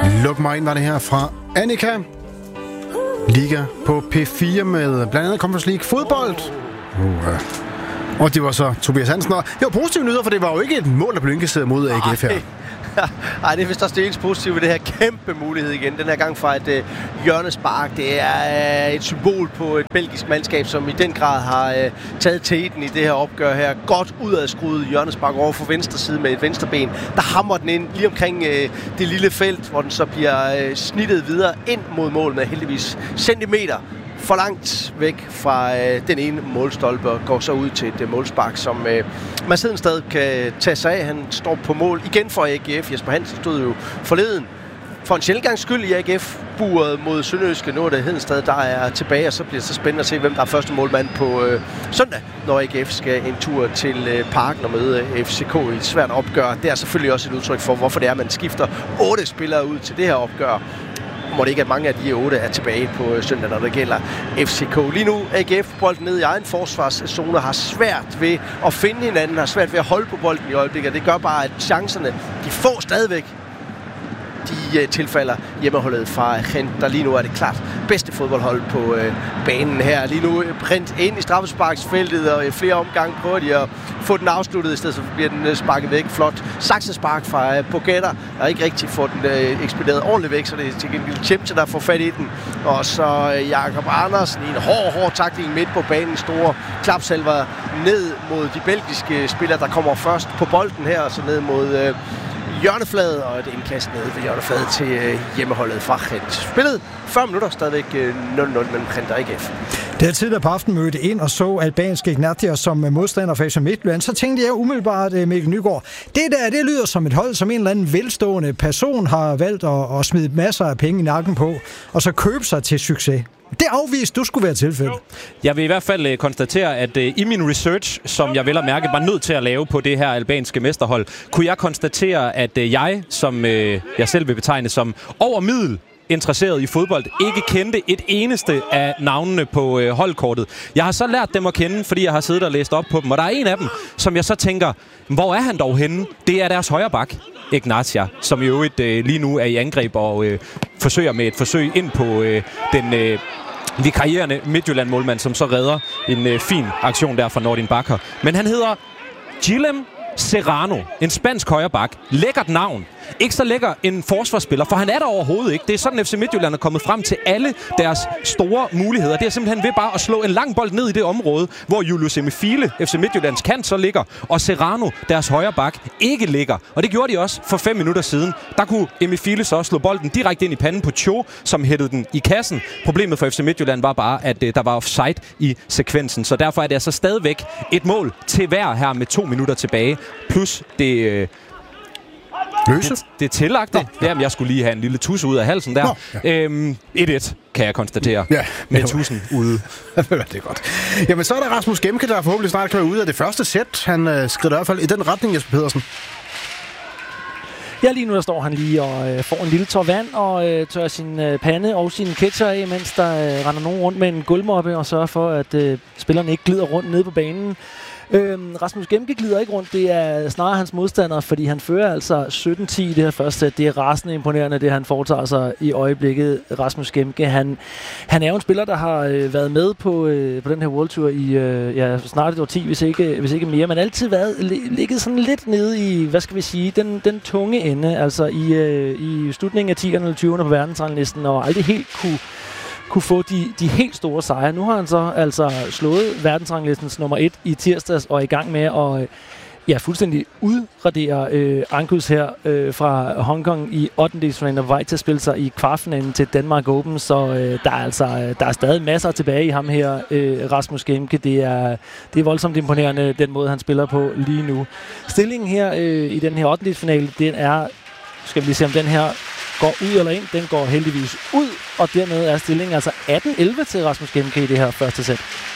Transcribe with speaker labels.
Speaker 1: Luk mig ind var det her fra Annika. Liga på P4 med blandt andet Conference League fodbold. Og det var så Tobias Hansen. Det var positive nyheder, for det var jo ikke et mål, der blev indkasseret mod AGF her.
Speaker 2: Nej, det er vist også det eneste positive ved det her kæmpe mulighed igen. Den her gang fra et hjørnespark. Det er et symbol på et belgisk mandskab, som i den grad har taget teten i det her opgør her. Godt udadskruet hjørnespark over for venstre side med et venstre ben. Der hammer den ind lige omkring det lille felt, hvor den så bliver snittet videre ind mod mål med heldigvis centimeter for langt væk fra den ene målstolpe og går så ud til et målspark, som Mads Hedenstad kan tage sig af. Han står på mål igen for AGF. Jesper Hansen stod jo forleden for en sjældent gangs skyld i AGF-buret mod Sønderjyske. Nu er det Hedenstad, der er tilbage, og så bliver det så spændende at se, hvem der er første målmand på søndag, når AGF skal en tur til Parken og møde FCK i et svært opgør. Det er selvfølgelig også et udtryk for, hvorfor det er, man skifter 8 spillere ud til det her opgør. Må det ikke, at mange af de 8 er tilbage på søndag, når det gælder FCK. Lige nu AGF bolden ned i egen forsvarszone, har svært ved at finde hinanden, har svært ved at holde på bolden i øjeblikket. Det gør bare, at chancerne, de får stadigvæk, de tilfalder hjemmeholdet fra Gent, der lige nu er det klart bedste fodboldhold på banen her. Lige nu rent ind i straffesparksfeltet, og flere omgange prøver de at få den afsluttet, i stedet så bliver den sparket væk. Flot saksespark fra Bogatter, der ikke rigtig får den ekspederet ordentligt væk, så det er til gengæld Tjemtje, der får fat i den. Og så Jakob Andersen i en hård tackling midt på banen. Store klapsalver ned mod de belgiske spillere, der kommer først på bolden her, og så ned mod hjørnefladet, og et indkast nede ved hjørnefladet til hjemmeholdet fra Gent. Spillet 40 minutter, stadigvæk 0-0 mellem Gent og AGF.
Speaker 3: Da jeg tidligere på aftenen mødte ind og så albanske Ignatia som modstander for FC Midtjylland, så tænkte jeg umiddelbart, Mikkel Nygaard, det lyder som et hold, som en eller anden velstående person har valgt at smide masser af penge i nakken på, og så købe sig til succes. Det afviste, du skulle være tilfældet.
Speaker 4: Jeg vil i hvert fald konstatere, at i min research, som jeg vel at mærke var nødt til at lave på det her albanske mesterhold, kunne jeg konstatere, at jeg, som jeg selv vil betegne som over middel interesseret i fodbold, ikke kendte et eneste af navnene på holdkortet. Jeg har så lært dem at kende, fordi jeg har siddet og læst op på dem, og der er en af dem, som jeg så tænker, hvor er han dog henne? Det er deres højre bak, Ignatia, som i øvrigt lige nu er i angreb og forsøger med et forsøg ind på den vikarierende Midtjylland-målmand, som så redder en fin aktion der fra Nordin Bakker. Men han hedder Guillem Serrano, en spansk højreback. Lækkert navn. Ikke så lækker en forsvarsspiller, for han er der overhovedet ikke. Det er sådan, FC Midtjylland er kommet frem til alle deres store muligheder. Det er simpelthen ved bare at slå en lang bold ned i det område, hvor Julius Emifile, FC Midtjyllands kant, så ligger, og Serrano, deres højreback, ikke ligger. Og det gjorde de også for 5 minutter siden. Der kunne Emifile så slå bolden direkte ind i panden på Cho, som hættede den i kassen. Problemet for FC Midtjylland var bare, at der var offside i sekvensen. Så derfor er det altså stadigvæk et mål til hver her med 2 minutter tilbage. Plus det det tillagte. Jamen, jeg skulle lige have en lille tusse ud af halsen der. 1-1, kan jeg konstatere. Ja, med tusen ude.
Speaker 1: Det er godt. Jamen, så er der Rasmus Gemke, der forhåbentlig snart kan være ude af det første sæt. Han skrider i hvert fald i den retning, Jesper Pedersen.
Speaker 5: Ja, lige nu der står han lige og får en lille tår vand og tørrer sin pande og sin ketcher af, mens der render nogen rundt med en gulvmoppe og sørger for, at spillerne ikke glider rundt nede på banen. Rasmus Gemke glider ikke rundt, det er snarere hans modstander, fordi han fører altså 17-10 i det her første sæt. Det er rasende imponerende, det han foretager sig i øjeblikket, Rasmus Gemke. Han er jo en spiller, der har været med på den her World Tour i snart et årti, hvis ikke mere, men altid ligget sådan lidt nede i, hvad skal vi sige, den tunge ende, altså i slutningen af 10'erne eller 20'erne på verdensranglisten, og aldrig helt kunne få de helt store sejre. Nu har han så altså slået verdensranglistens nummer 1 i tirsdags og er i gang med at fuldstændig udradere Angus her fra Hongkong i 8. og vej til at spille sig i kvartfinalen til Danmark Open, så der er stadig masser tilbage i ham her, Rasmus Gemke. Det er voldsomt imponerende, den måde han spiller på lige nu. Stillingen her i den her 8. finale, den er, skal vi lige se om den her går ud eller ind. Den går heldigvis ud, og dermed er stillingen altså 18-11 til Rasmus Gemke i det her første sæt.